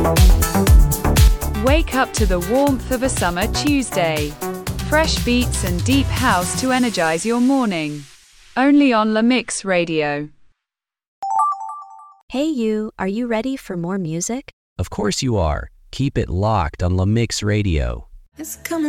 Wake up to the warmth of a summer Tuesday. Fresh beats and deep house to energize your morning. Only on La Mix Radio. Hey you, are you ready for more music? Of course you are. Keep it locked on La Mix Radio. It's coming.